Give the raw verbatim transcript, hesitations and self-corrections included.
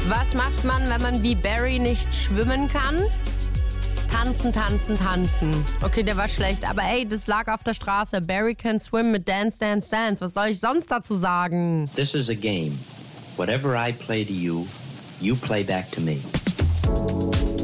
Was macht man, wenn man wie Barry nicht schwimmen kann? Tanzen, tanzen, tanzen. Okay, der war schlecht, aber ey, das lag auf der Straße. Barry can swim mit Dance, Dance, Dance. Was soll ich sonst dazu sagen? This is a game. Whatever I play to you, you play back to me.